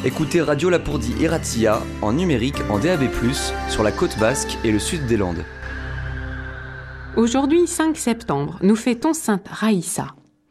Écoutez Radio Lapourdie et Ratia en numérique en DAB+, sur la côte basque et le sud des Landes. Aujourd'hui, 5 septembre, nous fêtons Sainte Raïssa.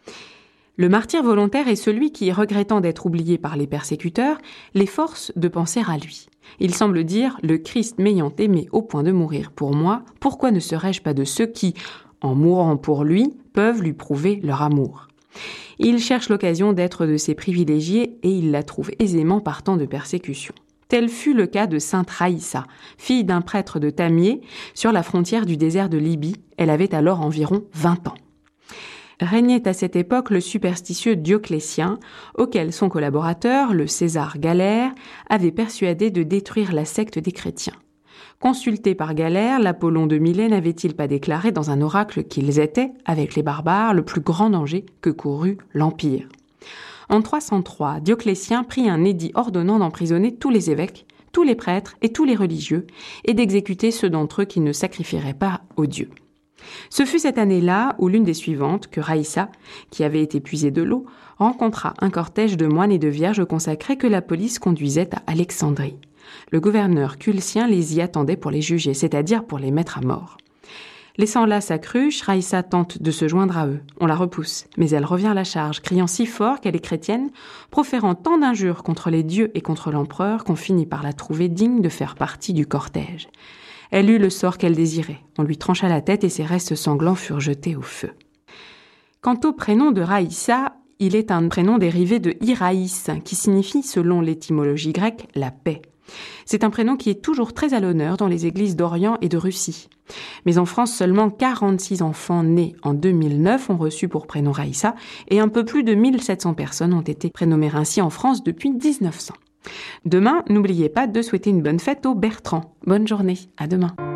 Le martyr volontaire est celui qui, regrettant d'être oublié par les persécuteurs, les force de penser à lui. Il semble dire « Le Christ m'ayant aimé au point de mourir pour moi, pourquoi ne serais-je pas de ceux qui, en mourant pour lui, peuvent lui prouver leur amour ?» Il cherche l'occasion d'être de ses privilégiés et il la trouve aisément par tant de persécutions. Tel fut le cas de Sainte Raïssa, fille d'un prêtre de Tamier, sur la frontière du désert de Libye. Elle avait alors environ 20 ans. Régnait à cette époque le superstitieux Dioclétien, auquel son collaborateur, le César Galère, avait persuadé de détruire la secte des chrétiens. Consulté par Galère, l'Apollon de Milet n'avait-il pas déclaré dans un oracle qu'ils étaient, avec les barbares, le plus grand danger que courut l'Empire. En 303, Dioclétien prit un édit ordonnant d'emprisonner tous les évêques, tous les prêtres et tous les religieux, et d'exécuter ceux d'entre eux qui ne sacrifieraient pas aux dieux. Ce fut cette année-là, ou l'une des suivantes, que Raïssa, qui avait été puisée de l'eau, rencontra un cortège de moines et de vierges consacrés que la police conduisait à Alexandrie. Le gouverneur Culcien les y attendait pour les juger, c'est-à-dire pour les mettre à mort. Laissant là sa cruche, Raïssa tente de se joindre à eux. On la repousse, mais elle revient à la charge, criant si fort qu'elle est chrétienne, proférant tant d'injures contre les dieux et contre l'empereur qu'on finit par la trouver digne de faire partie du cortège. Elle eut le sort qu'elle désirait. On lui trancha la tête et ses restes sanglants furent jetés au feu. Quant au prénom de Raïssa, il est un prénom dérivé de Iraïs, qui signifie, selon l'étymologie grecque, la paix. C'est un prénom qui est toujours très à l'honneur dans les églises d'Orient et de Russie. Mais en France, seulement 46 enfants nés en 2009 ont reçu pour prénom Raïssa et un peu plus de 1700 personnes ont été prénommées ainsi en France depuis 1900. Demain, n'oubliez pas de souhaiter une bonne fête aux Bertrand. Bonne journée, à demain.